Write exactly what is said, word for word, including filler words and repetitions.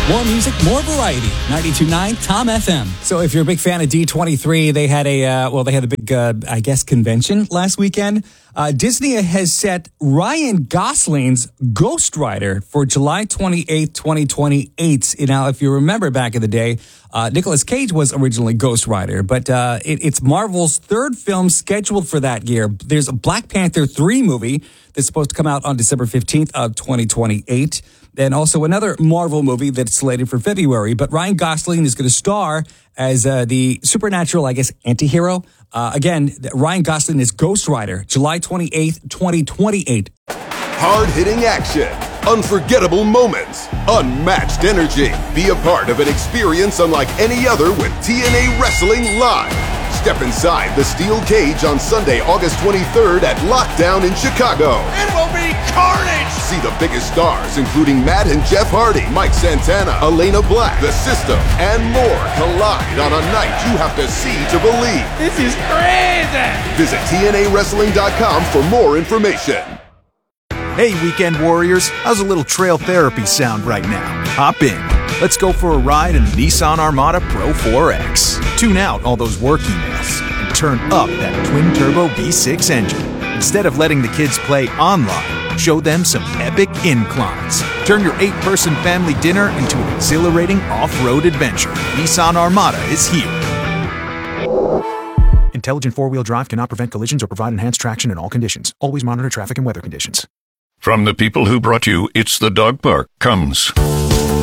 More music, more variety. ninety-two point nine Tom F M. So if you're a big fan of D twenty-three, they had a, uh, well, they had a big, uh, I guess, convention last weekend. Uh, Disney has set Ryan Gosling's Ghost Rider for July twenty-eighth, twenty twenty-eight. Now, if you remember back in the day, uh, Nicolas Cage was originally Ghost Rider, but uh, it, it's Marvel's third film scheduled for that year. There's a Black Panther three movie that's supposed to come out on December fifteenth of twenty twenty-eight. And also another Marvel movie that's slated for February. But Ryan Gosling is going to star as uh, the supernatural, I guess, anti-hero. Uh, again, Ryan Gosling is Ghost Rider, July twenty-eighth, twenty twenty-eight. Hard-hitting action, unforgettable moments, unmatched energy. Be a part of an experience unlike any other with T N A Wrestling Live. Step inside the steel cage on Sunday, August twenty-third at Lockdown in Chicago. It will be carnage! See the biggest stars, including Matt and Jeff Hardy, Mike Santana, Elena Black, The System, and more collide on a night you have to see to believe. This is crazy! Visit T N A wrestling dot com for more information. Hey, Weekend Warriors, how's a little trail therapy sound right now? Hop in. Let's go for a ride in the Nissan Armada Pro four X. Tune out all those work emails and turn up that twin-turbo V six engine. Instead of letting the kids play online, show them some epic inclines. Turn your eight-person family dinner into an exhilarating off-road adventure. Nissan Armada is here. Intelligent four-wheel drive cannot prevent collisions or provide enhanced traction in all conditions. Always monitor traffic and weather conditions. From the people who brought you It's the Dog Park comes